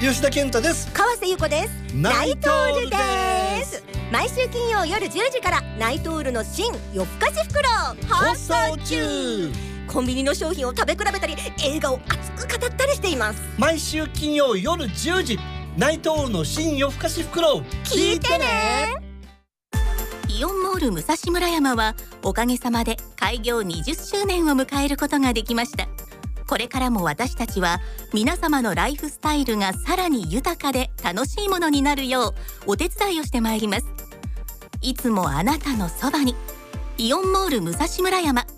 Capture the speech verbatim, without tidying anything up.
吉田健太です。 川瀬優子です。ナイトールです。毎週金曜夜じゅうじからナイトールの新夜更かし袋放送中。コンビニの商品を食べ比べたり映画を熱く語ったりしています。 毎週金曜夜じゅうじ、ナイトールの新夜更かし袋聞いてね。 イオンモール武蔵村山はおかげさまで開業にじゅっしゅうねんを迎えることができました。これからも私たちは皆様のライフスタイルがさらに豊かで楽しいものになるようお手伝いをしてまいります。いつもあなたのそばに、イオンモール武蔵村山。